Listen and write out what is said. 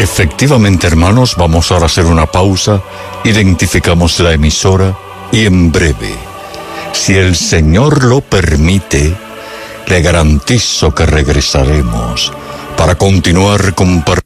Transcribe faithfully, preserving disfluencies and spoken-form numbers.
Efectivamente, hermanos, vamos ahora a hacer una pausa, identificamos la emisora y en breve, si el Señor lo permite, le garantizo que regresaremos para continuar compartiendo